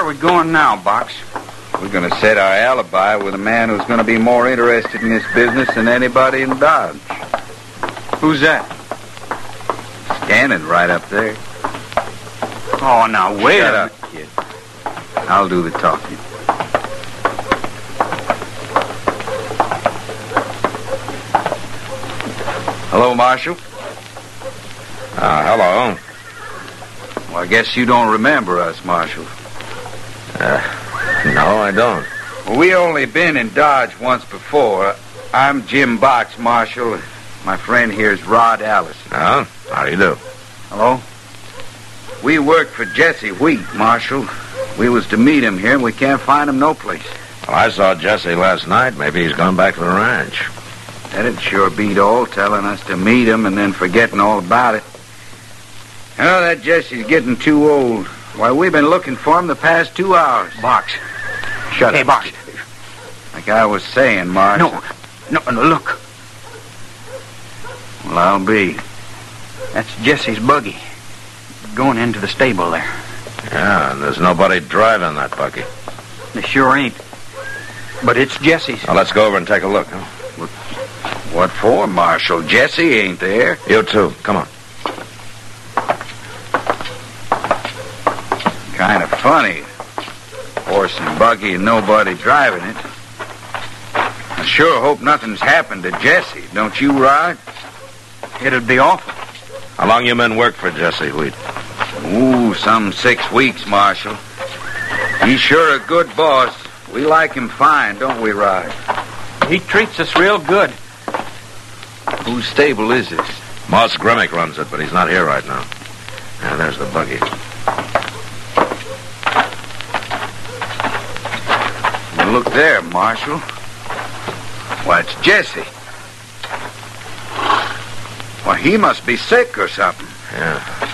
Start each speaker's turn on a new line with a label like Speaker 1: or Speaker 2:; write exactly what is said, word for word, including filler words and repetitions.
Speaker 1: we going now, Box?
Speaker 2: We're going to set our alibi with a man who's going to be more interested in this business than anybody in Dodge.
Speaker 1: Who's that?
Speaker 2: Standing right up there.
Speaker 1: Oh, now, wait
Speaker 2: Shut
Speaker 1: a
Speaker 2: up, kid. I'll do the talking. Hello, Marshal.
Speaker 3: Uh, hello.
Speaker 2: Well, I guess you don't remember us, Marshal.
Speaker 3: Uh, no, I don't.
Speaker 2: Well, we only been in Dodge once before. I'm Jim Box, Marshal. My friend here is Rod Allison.
Speaker 3: Oh, how do you do?
Speaker 2: Hello? We work for Jesse Wheat, Marshal. We was to meet him here, and we can't find him no place.
Speaker 3: Well, I saw Jesse last night. Maybe he's gone back to the ranch.
Speaker 2: That'd sure beat all, telling us to meet him and then forgetting all about it. Oh, that Jesse's getting too old. Why, we've been looking for him the past two hours.
Speaker 1: Box.
Speaker 2: Shut
Speaker 1: hey,
Speaker 2: up.
Speaker 1: Box.
Speaker 2: Like I was saying, Marshal.
Speaker 1: No, no, no, look.
Speaker 2: Well, I'll be.
Speaker 1: That's Jesse's buggy. Going into the stable there.
Speaker 3: Yeah, and there's nobody driving that buggy.
Speaker 1: There sure ain't. But it's Jesse's.
Speaker 3: Well, let's go over and take a look, huh?
Speaker 2: What for, Marshal? Jesse ain't there.
Speaker 3: You too. Come on.
Speaker 2: Kind of funny. Horse and buggy and nobody driving it. I sure hope nothing's happened to Jesse. Don't you, Rod?
Speaker 1: It'd be awful.
Speaker 3: How long you men work for Jesse Wheat?
Speaker 2: Ooh, some six weeks, Marshal. He's sure a good boss. We like him fine, don't we, Rod?
Speaker 1: He treats us real good.
Speaker 2: Whose stable is this?
Speaker 3: Moss Grimmick runs it, but he's not here right now. Yeah, there's the buggy.
Speaker 2: Well, look there, Marshal. Why, it's Jesse. Why, he must be sick or something.
Speaker 3: Yeah.